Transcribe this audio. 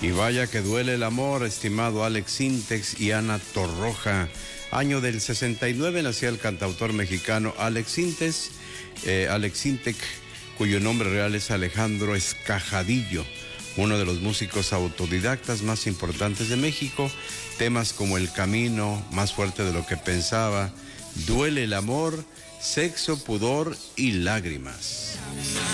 Y vaya que duele el amor, estimado Alex Sintek y Ana Torroja. Año del 69 nacía el cantautor mexicano Alex Sintek, cuyo nombre real es Alejandro Escajadillo, uno de los músicos autodidactas más importantes de México. Temas como El Camino, Más fuerte de lo que pensaba, Duele el amor, Sexo, pudor y lágrimas.